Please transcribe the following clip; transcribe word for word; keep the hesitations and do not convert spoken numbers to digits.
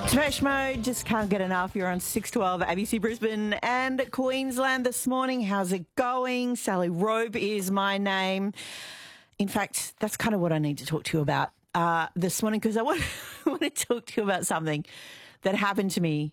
Depeche Mode, just can't get enough. You're on six twelve A B C Brisbane and Queensland this morning. How's it going? Sally Robe is my name. In fact, that's kind of what I need to talk to you about uh, this morning because I want, I want to talk to you about something that happened to me